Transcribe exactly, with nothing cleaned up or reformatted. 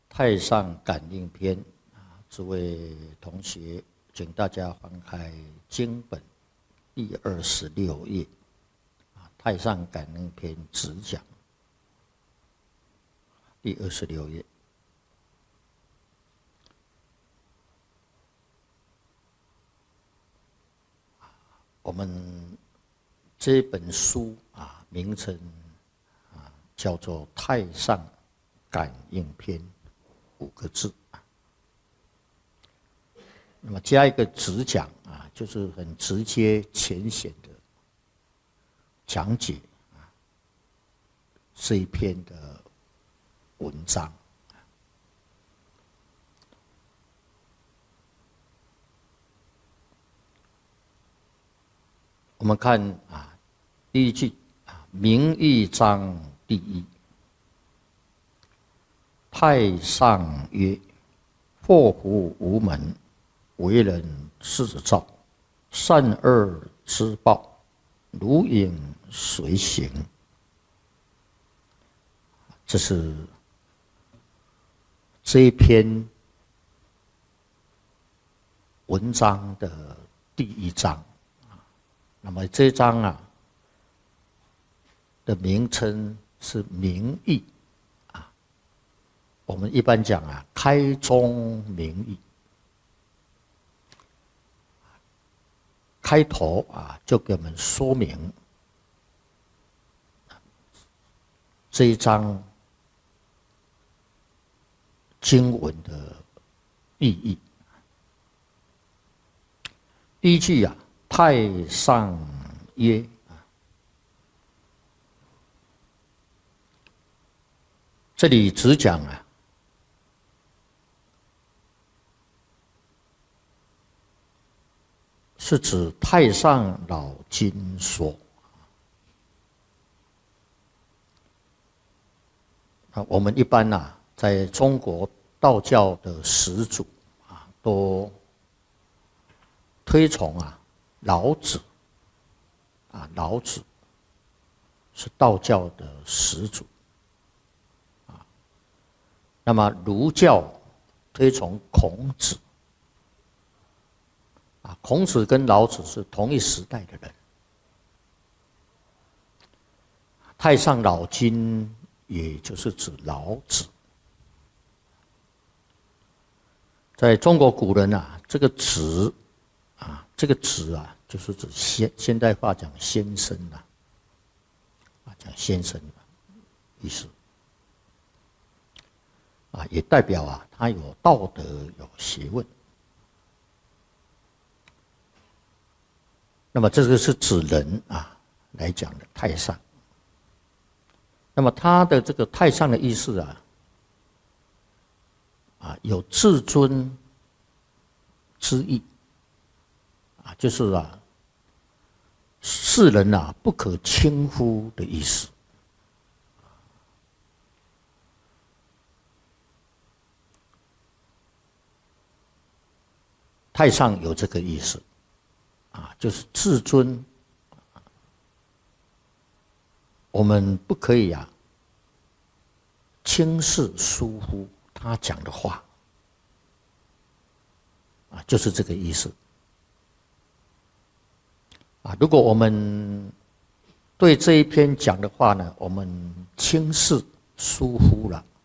太上感应篇啊，诸位同学，请大家翻开经本第二十六页啊，太上感应篇直讲第二十六页。我们这本书啊，名称啊叫做《太上感应篇》五个字。那么加一个直讲啊，就是很直接浅显的讲解啊这一篇的文章。我们看啊，第一句啊，名义章第一，太上曰：祸福无门，为人自造，善恶之报，如影随形。这是这一篇文章的第一章。那么这一章啊的名称是名义啊，我们一般讲啊，开宗明义。开头啊，就给我们说明这一章经文的意义。第一句啊，太上曰，这里只讲啊，是指太上老君说。啊，我们一般呐、啊，在中国道教的始祖啊，都推崇啊老子。啊，老子是道教的始祖。啊，那么儒教推崇孔子。啊，孔子跟老子是同一时代的人。太上老君也就是指老子。在中国古人啊，这个子啊，这个子啊，就是指现现代化讲先生啊，啊讲先生的意思。啊，也代表啊，他有道德，有学问。那么这个是指人啊来讲的太上。那么他的这个太上的意思啊，啊有至尊之意，啊就是啊世人啊不可轻忽的意思。太上有这个意思。啊，就是至尊，我们不可以啊轻视疏忽他讲的话，啊，就是这个意思。啊，如果我们对这一篇讲的话呢，我们轻视疏忽了，